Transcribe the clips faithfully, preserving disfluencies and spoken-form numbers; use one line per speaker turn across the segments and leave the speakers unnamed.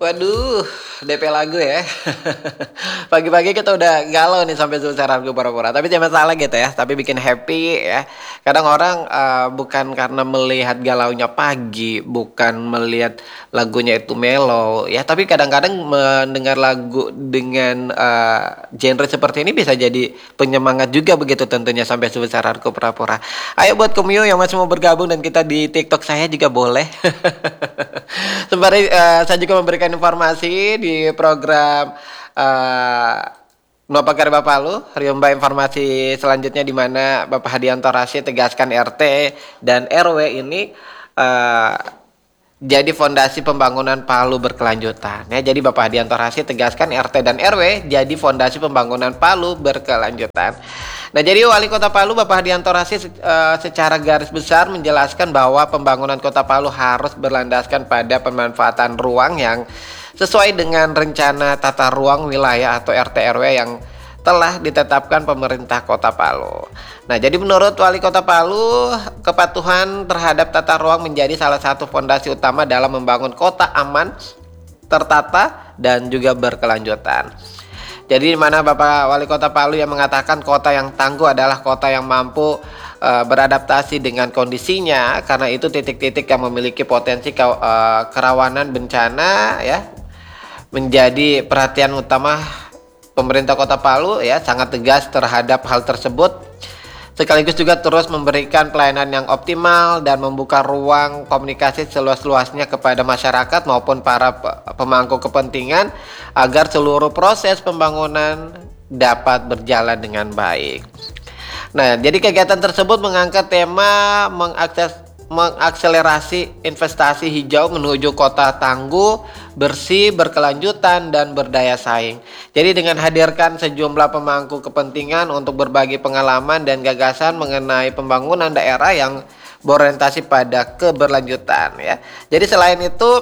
Waduh, D P lagu ya. Pagi-pagi kita udah galau nih sampai susah ragu pura-pura. Tapi jangan salah gitu ya, tapi bikin happy ya. Kadang orang eh, bukan karena melihat galaunya pagi, bukan melihat lagunya itu mellow ya, tapi kadang-kadang mendengar lagu dengan eh, genre seperti ini bisa jadi penyemangat juga begitu tentunya sampai sebesar ragu pura-pura. Ayo buat Komio yang masih mau bergabung dan kita di TikTok saya juga boleh. Sembari eh, saya juga memberikan informasi di program eh Nova Karba Palu, Riomba informasi selanjutnya di mana Bapak Hadianto Rashid tegaskan R T dan R W ini eh, jadi fondasi pembangunan Palu berkelanjutan. Ya, jadi Bapak Hadianto Rashid tegaskan R T dan R W jadi fondasi pembangunan Palu berkelanjutan. Nah, jadi Wali Kota Palu Bapak Hadianto Rashid uh, secara garis besar menjelaskan bahwa pembangunan Kota Palu harus berlandaskan pada pemanfaatan ruang yang sesuai dengan rencana tata ruang wilayah atau R T R W yang telah ditetapkan pemerintah Kota Palu. Nah, jadi menurut Wali Kota Palu, kepatuhan terhadap tata ruang menjadi salah satu fondasi utama dalam membangun kota aman, tertata, dan juga berkelanjutan. Jadi di mana Bapak Wali Kota Palu yang mengatakan kota yang tangguh adalah kota yang mampu e, beradaptasi dengan kondisinya, karena itu titik-titik yang memiliki potensi ke, e, kerawanan bencana ya menjadi perhatian utama pemerintah Kota Palu ya, sangat tegas terhadap hal tersebut. Sekaligus juga terus memberikan pelayanan yang optimal dan membuka ruang komunikasi seluas-luasnya kepada masyarakat maupun para pemangku kepentingan agar seluruh proses pembangunan dapat berjalan dengan baik. Nah, jadi kegiatan tersebut mengangkat tema mengakses mengakselerasi investasi hijau menuju kota tangguh, bersih, berkelanjutan, dan berdaya saing. Jadi dengan hadirkan sejumlah pemangku kepentingan untuk berbagi pengalaman dan gagasan mengenai pembangunan daerah yang berorientasi pada keberlanjutan ya. Jadi selain itu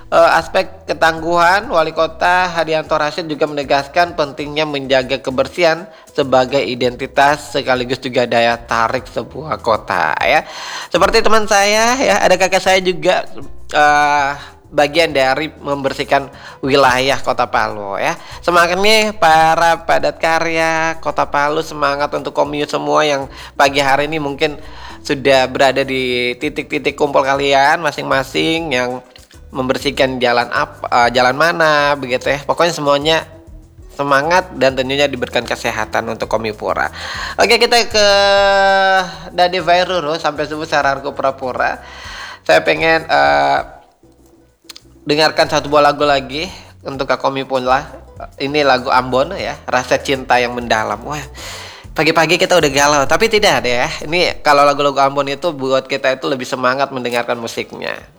aspek ketangguhan, Wali Kota Hadianto Rashid juga menegaskan pentingnya menjaga kebersihan sebagai identitas sekaligus juga daya tarik sebuah kota ya. Seperti teman saya ya, ada kakak saya juga uh, bagian dari membersihkan wilayah Kota Palu ya. Semangat nih para padat karya Kota Palu, semangat untuk Komio semua yang pagi hari ini mungkin sudah berada di titik-titik kumpul kalian masing-masing yang membersihkan jalan apa, uh, jalan mana begitu ya. Pokoknya semuanya semangat dan tentunya diberikan kesehatan untuk Komipura. Oke, kita ke Dade Vairuru sampai subuh sararku pura-pura. Saya pengen uh, dengarkan satu buah lagu lagi untuk Kak Komipura. Ini lagu Ambon ya, Rasa Cinta yang Mendalam. Wah, pagi-pagi kita udah galau, tapi tidak ada ya. Ini kalau lagu-lagu Ambon itu buat kita itu lebih semangat mendengarkan musiknya.